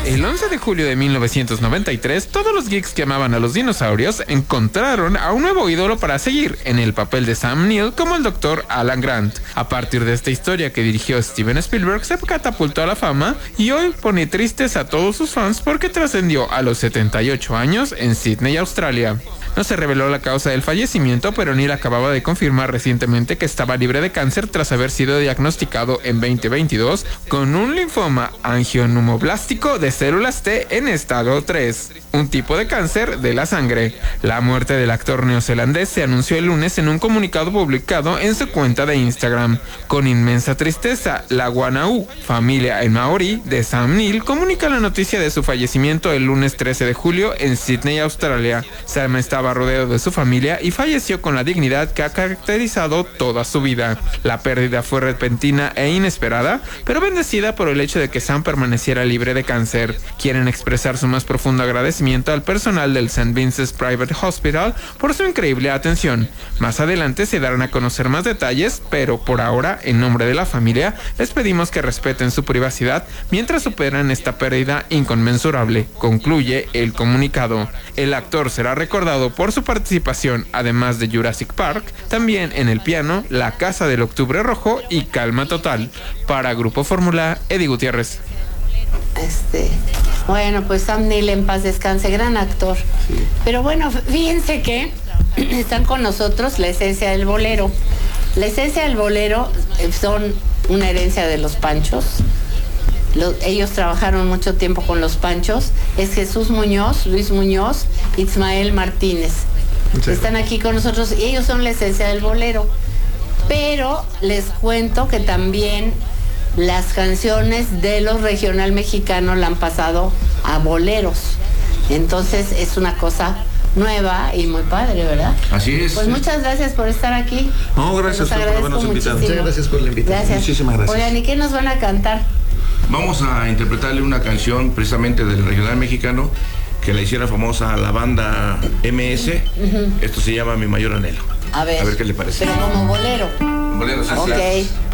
El 11 de julio de 1993, todos los geeks que amaban a los dinosaurios encontraron a un nuevo ídolo para seguir en el papel de Sam Neill como el Dr. Alan Grant. A partir de esta historia que dirigió Steven Spielberg, se catapultó a la fama y hoy pone tristes a todos sus fans porque trascendió a los 78 años en Sydney, Australia. No se reveló la causa del fallecimiento, pero Neill acababa de confirmar recientemente que estaba libre de cáncer tras haber sido diagnosticado en 2022 con un linfoma angioneumoblástico de células T en estado 3, un tipo de cáncer de la sangre. La muerte del actor neozelandés se anunció el lunes en un comunicado publicado en su cuenta de Instagram. Con inmensa tristeza, la Wanau, familia en maorí de Sam Neill, comunica la noticia de su fallecimiento el lunes 13 de julio en Sydney, Australia. Sam estaba rodeado de su familia y falleció con la dignidad que ha caracterizado toda su vida. La pérdida fue repentina e inesperada, pero bendecida por el hecho de que Sam permaneciera libre de cáncer. Quieren expresar su más profundo agradecimiento al personal del St. Vincent's Private Hospital por su increíble atención. Más adelante se darán a conocer más detalles, pero por ahora, en nombre de la familia, les pedimos que respeten su privacidad mientras superan esta pérdida inconmensurable, concluye el comunicado. El actor será recordado por su participación, además de Jurassic Park, también en El piano, La casa del octubre rojo y Calma total. Para Grupo Fórmula, Eddie Gutiérrez. Bueno, pues Sam Neill en paz descanse, gran actor. Sí. Pero bueno, fíjense que están con nosotros la esencia del bolero. La esencia del bolero son una herencia de los Panchos. Ellos trabajaron mucho tiempo con los Panchos. Es Jesús Muñoz, Luis Muñoz, Ismael Martínez. Sí. Están aquí con nosotros y ellos son la esencia del bolero. Pero les cuento que también las canciones de los regional mexicanos la han pasado a boleros. Entonces es una cosa nueva y muy padre, ¿verdad? Así es. Pues muchas gracias por estar aquí. No, gracias por habernos invitado. Muchas gracias por la invitación. Gracias. Muchísimas gracias. Oigan, ¿y qué nos van a cantar? Vamos a interpretarle una canción precisamente del regional mexicano que la hiciera famosa la banda MS. Esto se llama Mi Mayor Anhelo. A ver qué le parece. Pero como bolero. Bolero, sí, Ok. sí.